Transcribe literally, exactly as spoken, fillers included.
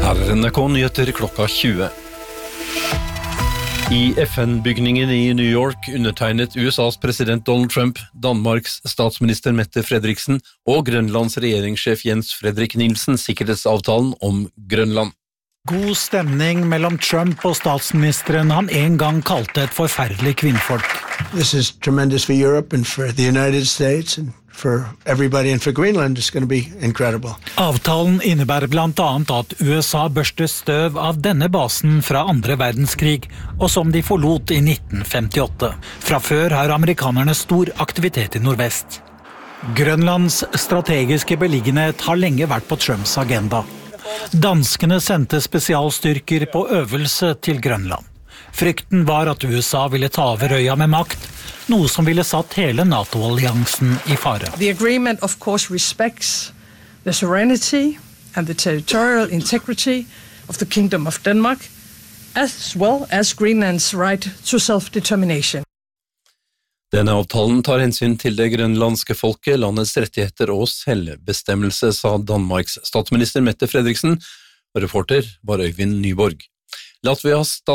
Her er N R K nyheter klokka tjue. I F N-bygningen i New York undertegnet U S A's president Donald Trump, Danmarks statsminister Mette Frederiksen og Grønlands regjeringssjef Jens Frederik Nielsen sikkerhetsavtalen om Grønland. God stemning mellom Trump og statsministeren han en gang kalte et forferdelig kvinnfolk. This is tremendous for Europe and for the United States and for everybody and for Greenland it's going to be incredible. Avtalen innebærer blant annet at U S A børster støv av denne basen fra andre verdenskrig, og som de forlot i nitten femtiåtte. Fra før har amerikanerne stor aktivitet i nordvest. Grønlands strategiske beliggenhet har lenge vært på Trumps agenda. Danskene sendte spesialstyrker på øvelse til Grønland. Frykten var at U S A ville ta over øya med makt, noe som ville satt hele NATO-alliansen i fare. The agreement of course respects the sovereignty and the territorial integrity of the Kingdom of Denmark, as well as Greenland's right to self-determination. Denne avtalen tar hensyn til det grønlandske folket, landets rettigheter og selvbestemmelse, sa Danmarks statsminister Mette Frederiksen, og reporter var Øyvind Nyborg. Latvias